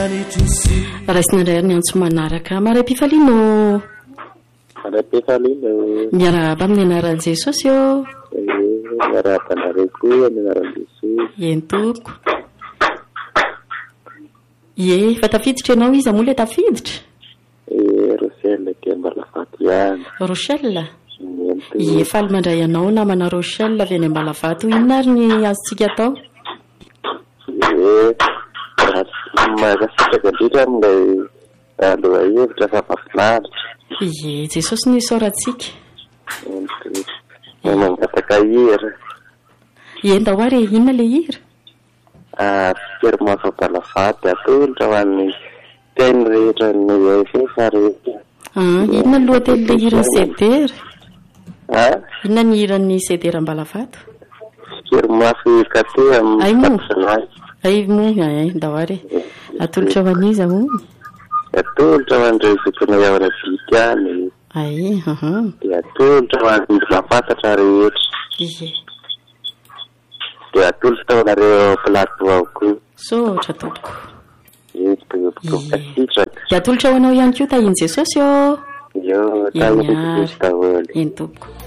raisinaindray ny antso manaraka maray-pifaliano miarahaba amin'ny anaran'i Jesosy eo entoko ye efa tafiditra ianao izy amoa le tafiditra Rochelle ye faly mandray ianao namana Rochelle avy any Ambalavato inona ary ny azontsika atao ye Jesosy ny soratsika ye ndahoary inona le hira inona ny lohateny le hiran'ny Sedera inona ny hiran'ny Sedera Ambalavato ay mo ndahoary atolotra ho an'iza mo atolotra ho an'ireo zokona iavana vika any dia atolotra ho an'ny mbola fantatra rehetra dia atolotra ho anareo plato ao koa sotra tompoko dia atolotra ho anao ihany koa tahiny Jesosy eo tahiny Jesosy daholo eny tompoko